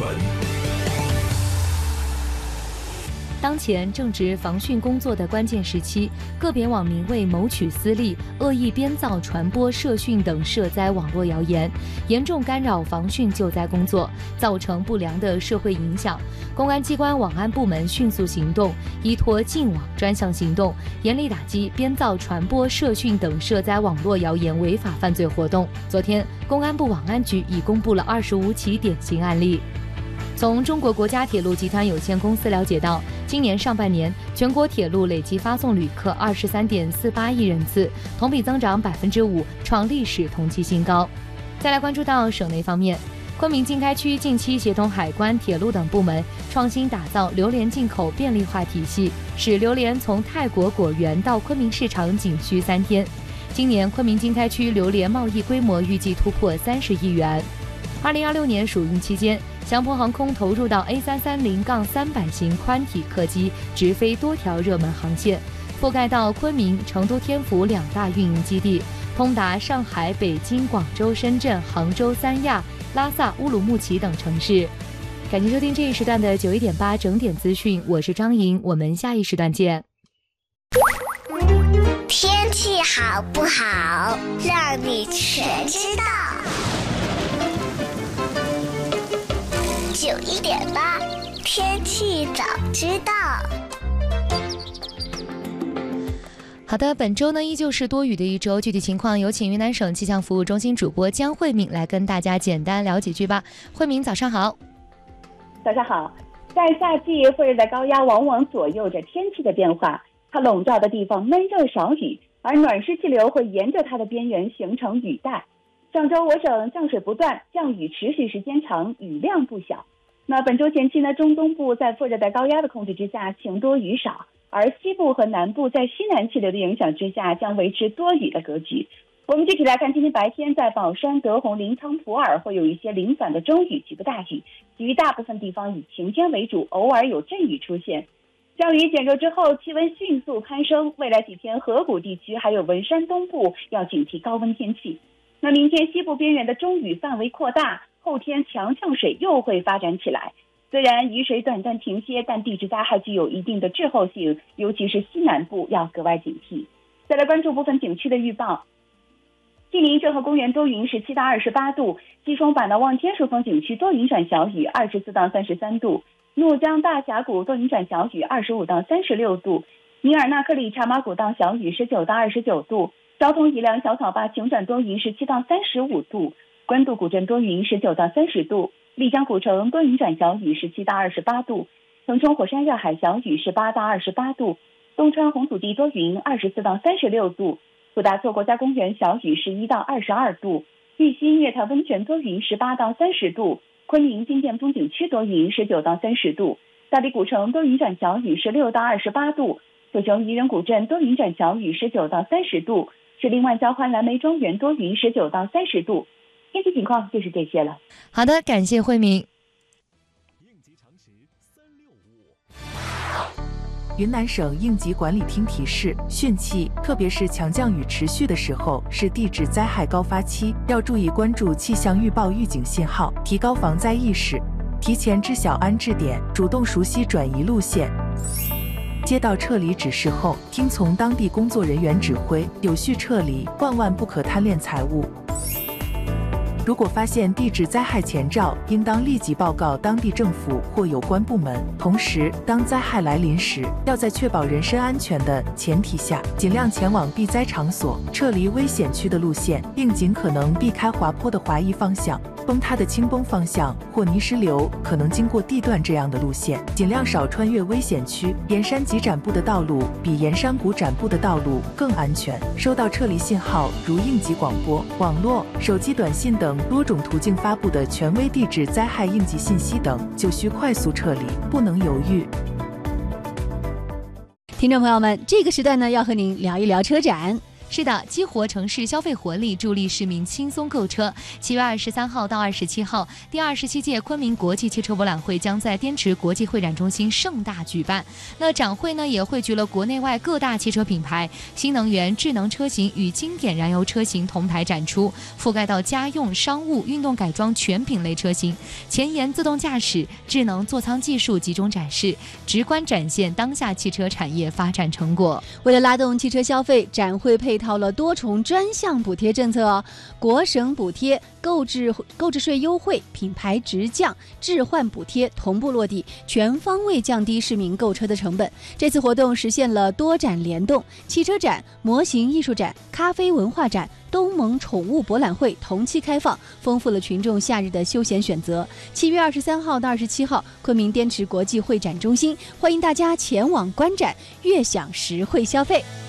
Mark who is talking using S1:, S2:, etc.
S1: 当前正值防汛工作的关键时期，个别网民为谋取私利，恶意编造、传播涉汛等涉灾网络谣言，严重干扰防汛救灾工作，造成不良的社会影响。公安机关网安部门迅速行动，依托净网专项行动，严厉打击编造、传播涉汛等涉灾网络谣言违法犯罪活动。昨天，公安部网安局已公布了25起典型案例。从中国国家铁路集团有限公司了解到，今年上半年全国铁路累计发送旅客23.48亿人次，同比增长5%，创历史同期新高。再来关注到省内方面，昆明经开区近期协同海关、铁路等部门创新打造榴莲进口便利化体系，使榴莲从泰国果园到昆明市场仅需3天。今年昆明经开区榴莲贸易规模预计突破30亿元。2026年暑运期间，祥鹏航空投入到 A330-300 型宽体客机直飞多条热门航线，覆盖到昆明、成都、天府2大运营基地，通达上海、北京、广州、深圳、杭州、三亚、拉萨、乌鲁木齐等城市。感谢收听这一时段的91.8整点资讯，我是张莹，我们下一时段见。
S2: 天气好不好，让你全知道。91.8天气早知道。
S1: 好的，本周呢依旧是多雨的一周，具体情况有请云南省气象服务中心主播江慧敏来跟大家简单聊几句吧。慧敏，早上好。
S3: 早上好。在夏季，副热带高压往往左右着天气的变化，它笼罩的地方闷热少雨，而暖湿气流会沿着它的边缘形成雨带。上周我省降水不断，降雨持续时间长，雨量不小。那本周前期呢，中东部在副热带高压的控制之下，晴多雨少，而西部和南部在西南气流的影响之下，将维持多雨的格局。我们具体来看，今天白天在宝山、德宏、临沧、普洱会有一些零散的中雨及不大雨，其余大部分地方以晴天为主，偶尔有阵雨出现。降雨减弱之后，气温迅速攀升，未来几天河谷地区还有文山东部要警惕高温天气。那明天西部边缘的中雨范围扩大，后天强降水又会发展起来。虽然雨水短暂停歇，但地质灾害具有一定的滞后性，尤其是西南部要格外警惕。再来关注部分景区的预报。晋宁郑和公园多云17到28度，西双版纳望天数峰景区多云转小雨24到33度，怒江大峡谷多云转小雨25到36度，尼尔纳克里茶马古道小雨19到29度，昭通宜良小草坝晴转多云17到35度，官渡古镇多云19到30度，丽江古城多云转小雨17到28度，腾冲火山热海小雨18到28度，东川红土地多云24到36度，普达措国家公园小雨11到22度，玉溪月潭温泉多云18到30度，昆明金殿风景区多云19到30度，大理古城多云转小雨16到28度，九雄宜人古镇多云转小雨19到30度，士林万交欢蓝莓庄园多云19到30度。天气情况就是这些了。
S1: 好的，感谢慧敏。
S4: 云南省应急管理厅提示，汛期，特别是强降雨持续的时候，是地质灾害高发期，要注意关注气象预报预警信号，提高防灾意识，提前知晓安置点，主动熟悉转移路线。接到撤离指示后，听从当地工作人员指挥，有序撤离，万万不可贪恋财物。如果发现地质灾害前兆，应当立即报告当地政府或有关部门。同时，当灾害来临时，要在确保人身安全的前提下，尽量前往避灾场所，撤离危险区的路线，并尽可能避开滑坡的滑移方向、崩塌的倾崩方向或泥石流可能经过地段这样的路线，尽量少穿越危险区。沿山及展布的道路比沿山谷展布的道路更安全。收到撤离信号，如应急广播、网络、手机短信等多种途径发布的权威地质灾害应急信息等，就需快速撤离，不能犹豫。
S5: 听众朋友们，这个时段呢，要和您聊一聊车展。
S1: 是的，激活城市消费活力，助力市民轻松购车。7月23号到27号，第27届昆明国际汽车博览会将在滇池国际会展中心盛大举办。那展会呢，也汇聚了国内外各大汽车品牌，新能源、智能车型与经典燃油车型同台展出，覆盖到家用、商务、运动改装全品类车型，前沿自动驾驶、智能座舱技术集中展示，直观展现当下汽车产业发展成果。
S5: 为了拉动汽车消费，展会配套了多重专项补贴政策哦，国省补贴、购置税优惠、品牌直降、置换补贴同步落地，全方位降低市民购车的成本。这次活动实现了多展联动，汽车展、模型艺术展、咖啡文化展、东盟宠物博览会同期开放，丰富了群众夏日的休闲选择。7月23号到27号，昆明滇池国际会展中心，欢迎大家前往观展，悦享实惠消费。